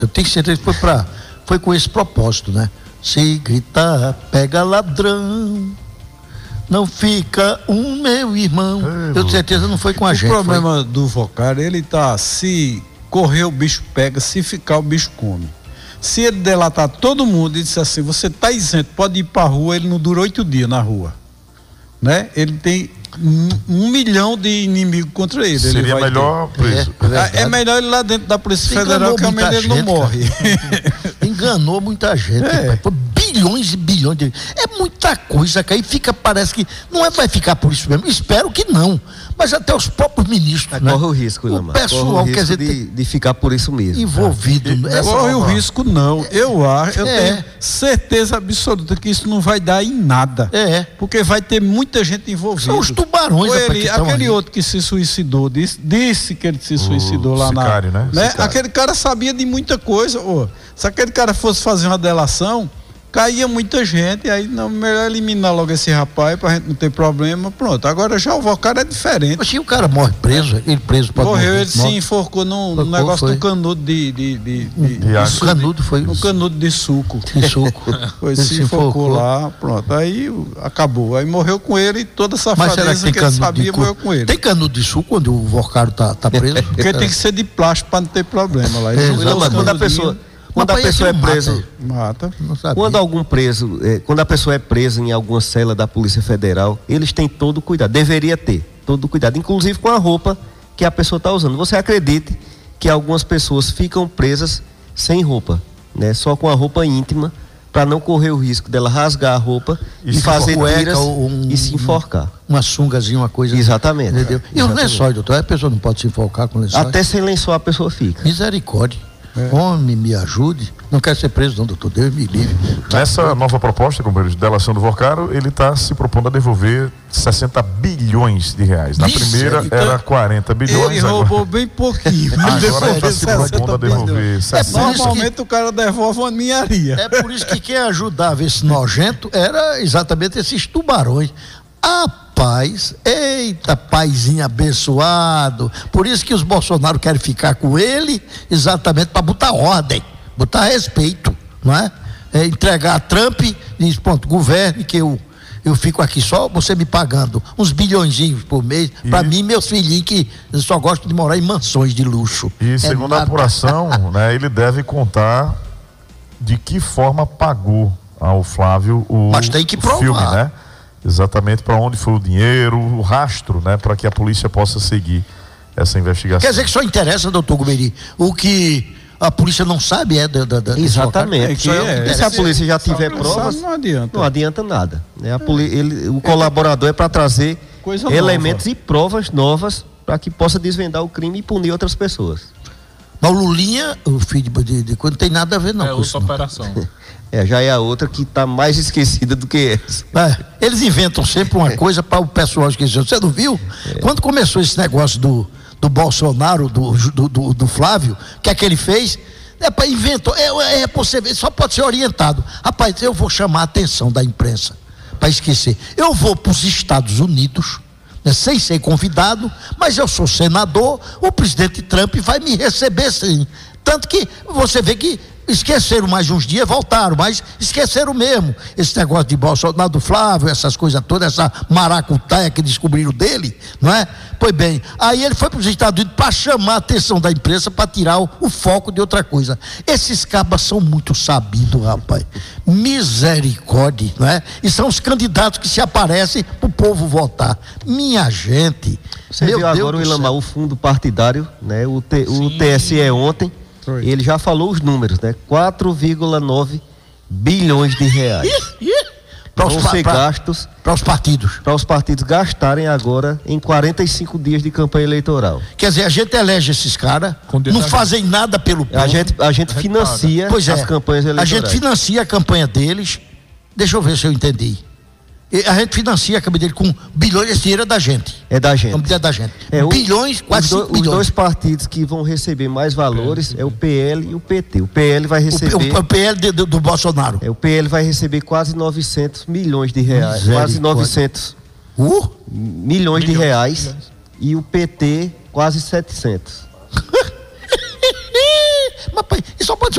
Eu tenho certeza que foi com esse propósito, né? Se gritar, pega ladrão, não fica meu irmão. Eu tenho certeza não foi com a gente. O problema do Vocário, ele tá, se correr o bicho pega, se ficar o bicho come. Se ele delatar todo mundo e disser assim, você tá isento, pode ir pra rua, ele não dura 8 dias na rua, né? Ele tem 1 milhão de inimigos contra ele. Seria ele vai melhor preso. É melhor ele lá dentro da Polícia Federal, que ao ele não morre. Enganou muita gente. Foi bilhões e bilhões de... É muita coisa que aí fica, parece que não vai ficar por isso mesmo. Espero que não. Mas até os próprios ministros, né? Corre o risco, Ilamar. O pessoal, quer dizer, de ficar por isso mesmo. Envolvido. Corre o risco, não. Eu tenho certeza absoluta que isso não vai dar em nada. Porque vai ter muita gente envolvida. São os tubarões. Aquele outro que se suicidou, disse que ele se suicidou lá Sicário, né? Sicário. Aquele cara sabia de muita coisa. Se aquele cara fosse fazer uma delação, caía muita gente, aí não, melhor eliminar logo esse rapaz pra gente não ter problema, pronto. Agora já o Vocário é diferente. Mas se o cara morre preso, ele preso pode morrer. Morreu, ele se enforcou num negócio do canudo de canudo foi no canudo de suco. De suco. Foi, se enforcou lá, pronto. Aí acabou. Aí morreu com ele e toda essa safadeza que ele sabia morreu com ele. Tem canudo de suco quando o Vocário tá preso? Porque tem que ser de plástico pra não ter problema lá. Quando a pessoa é presa, mata. Quando a pessoa é presa em alguma cela da Polícia Federal, eles têm todo o cuidado, deveria ter todo o cuidado, inclusive com a roupa que a pessoa está usando. Você acredite que algumas pessoas ficam presas sem roupa, né? Só com a roupa íntima, para não correr o risco dela rasgar a roupa e fazer tiras e se enforcar. Uma sungazinha, uma coisa. Exatamente. Entendeu? E os lençóis, doutor? A pessoa não pode se enforcar com lençóis? Até sem lençol a pessoa fica. Misericórdia. Homem, me ajude. Não quero ser preso, não, doutor. Deus me livre. Nessa nova proposta, companheiro, de delação do Vocário, ele está se propondo a devolver 60 bilhões de reais. Na primeira era 40 bilhões. Ele roubou bem pouquinho. Agora está se propondo a devolver 60. Normalmente o cara devolve uma ninharia. É por isso que quem ajudava esse nojento era exatamente esses tubarões. Rapaz, eita paizinho abençoado. Por isso que os Bolsonaro querem ficar com ele, exatamente para botar ordem, botar respeito, não é? Entregar a Trump e diz, pronto, governe que eu fico aqui só, você me pagando uns bilhõezinhos por mês, para mim e meus filhinhos que só gostam de morar em mansões de luxo. E segundo a apuração, né, ele deve contar de que forma pagou ao Flávio Mas tem que provar. Filme, né? Exatamente para onde foi o dinheiro, o rastro, né? Para que a polícia possa seguir essa investigação. Quer dizer que só interessa, doutor Guberi, o que a polícia não sabe exatamente. Se a polícia já tiver provas, não adianta nada. Né? O colaborador é para trazer elementos e provas novas para que possa desvendar o crime e punir outras pessoas. Mas o Lulinha, o filho de quando tem nada a ver, não. É outra operação. Já é a outra que está mais esquecida do que essa. Eles inventam sempre uma coisa para o pessoal esquecer. Você não viu? Quando começou esse negócio do Bolsonaro, do Flávio, o que é que ele fez? Inventou, você ver, só pode ser orientado. Rapaz, eu vou chamar a atenção da imprensa para esquecer. Eu vou para os Estados Unidos, né, sem ser convidado, mas eu sou senador, o presidente Trump vai me receber sim. Tanto que você vê que esqueceram mais uns dias, voltaram, mas esqueceram mesmo. Esse negócio de Bolsonaro, do Flávio, essas coisas todas, essa maracutaia que descobriram dele, não é? Pois bem, aí ele foi para os Estados Unidos para chamar a atenção da imprensa, para tirar o foco de outra coisa. Esses cabas são muito sabidos, rapaz. Misericórdia, não é? E são os candidatos que se aparecem para o povo votar. Minha gente. Você viu agora o Ilamar, o fundo partidário, né? O TSE ontem. Ele já falou os números, né? 4,9 bilhões de reais. Vão ser gastos para os partidos. Para os partidos gastarem agora em 45 dias de campanha eleitoral. Quer dizer, a gente elege esses caras, não fazem nada pelo povo. A gente financia as campanhas eleitorais. A gente financia a campanha deles. Deixa eu ver se eu entendi. A gente financia a campanha dele com bilhões, esse dinheiro é da gente. É da gente. É da gente. Bilhões, quase 5 bilhões. Os dois partidos que vão receber mais valores é o PL e o PT. O PL vai receber... O PL do Bolsonaro. O PL vai receber quase 900 milhões de reais. Quase 900 milhões de reais. E o PT quase 700. Mas isso só pode ser